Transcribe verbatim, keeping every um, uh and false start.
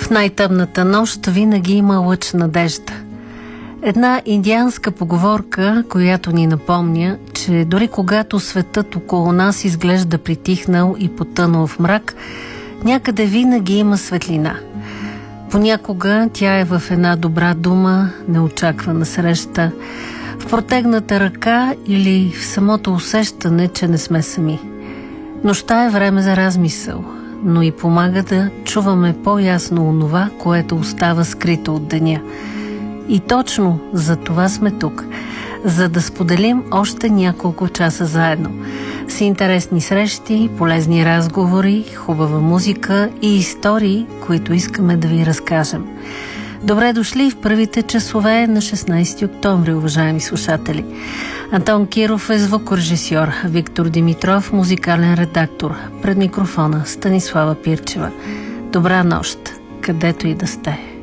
В най-тъмната нощ винаги има лъч надежда. Една индианска поговорка, която ни напомня, че дори когато светът около нас изглежда притихнал и потънал в мрак, някъде винаги има светлина. Понякога тя е в една добра дума, неочаквана среща, в протегната ръка или в самото усещане, че не сме сами. Нощта е време за размисъл, но и помага да чуваме по-ясно онова, което остава скрито от деня. И точно за това сме тук, за да споделим още няколко часа заедно, с интересни срещи, полезни разговори, хубава музика и истории, които искаме да ви разкажем. Добре дошли в първите часове на шестнайсети октомври, уважаеми слушатели. Антон Киров е звукорежисьор, Виктор Димитров музикален редактор. Пред микрофона Станислава Пирчева. Добра нощ, където и да сте.